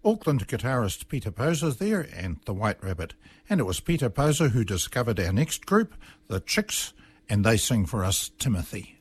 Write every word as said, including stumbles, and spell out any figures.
Auckland guitarist Peter Poser there and the White Rabbit. And it was Peter Poser who discovered our next group, the Chicks, and they sing for us Timothy.